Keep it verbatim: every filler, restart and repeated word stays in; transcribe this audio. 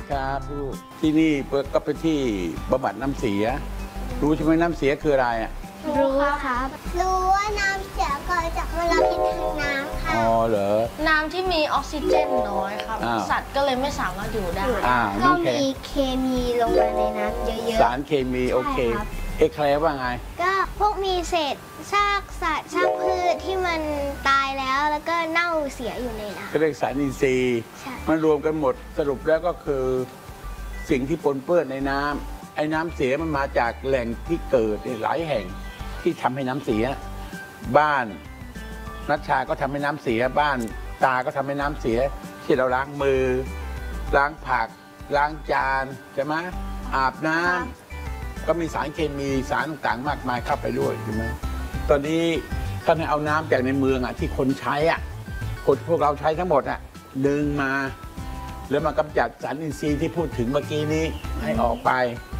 ครับลูกที่นี่ก็เป็นที่บำบัดน้ำเสียรู้ใช่ไหมน้ำเสียคืออะไรอ่ะรู้ครับ รู้ว่าน้ำเสียเกิดจากมลพิษทางน้ำค่ะอ๋อเหรอน้ำที่มีออกซิเจนน้อยครับอ้าวสัตว์ก็เลยไม่สามารถอยู่ได้อ่าก็น้องแคมีเคมีลงมาในน้ำเยอะสารเคมีโอเคใช่ครับเอ็กแคลร์ว่าไงๆ ก็พวกมีเศษซากสัตว์ซากพืชที่มันตายแล้วแล้วก็เน่าเสียอยู่ในน้ก็เรียกสารอินทรีย์ใช่มันรวมกันหมดสรุปแล้วก็คือสิ่งที่ปนเปื้อนในน้ำไอ้น้ำเสียมันมาจากแหล่งที่เกิดเนี่ยหลายแห่งที่ทำให้น้ำเสีย บ้านนัชชาก็ทำให้น้ำเสีย บ้านตาก็ทำให้น้ำเสีย ที่เราล้างมือ ล้างผัก ล้างจานใช่ไหมอาบน้ำก็มีสารเคมีสารต่างๆมากมายเข้าไปด้วยใช่ไหมตอนนี้ท่านให้เอาน้ำจากในเมืองอ่ะที่คนใช้อ่ะคนพวกเราใช้ทั้งหมดอ่ะดึงมา แล้วมากำจัดสารอินทรีย์ที่พูดถึงเมื่อกี้นี้ให้ออกไป